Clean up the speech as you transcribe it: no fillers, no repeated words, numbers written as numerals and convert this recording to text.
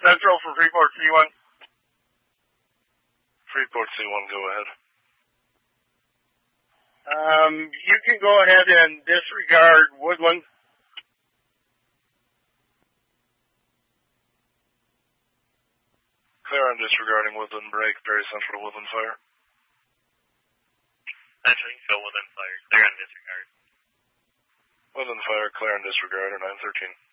Central for Freeport C1. Freeport C1, go ahead. You can go ahead and disregard Woodland. Clear on disregarding Woodland break, Perry Central to Woodland fire. Central, you can go Woodland fire, clear on disregard. Woodland fire, clear on disregard, or 913.